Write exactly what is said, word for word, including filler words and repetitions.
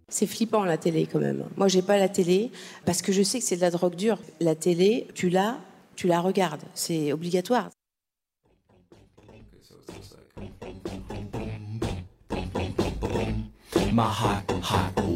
C'est flippant la télé quand même. Moi j'ai pas la télé parce que je sais que c'est de la drogue dure. La télé, tu l'as, tu la regardes, c'est obligatoire. My hot, hot